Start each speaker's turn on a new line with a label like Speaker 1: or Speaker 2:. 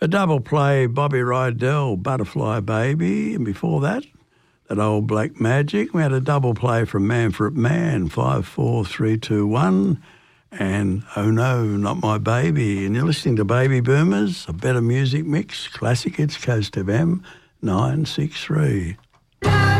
Speaker 1: A double play, Bobby Rydell, Butterfly Baby, and before that Old Black Magic. We had a double play from Man for It Man, 5, 4, 3, 2, 1, and Oh No, Not My Baby. And you're listening to Baby Boomers, a better music mix, classic hits, Coast FM 963.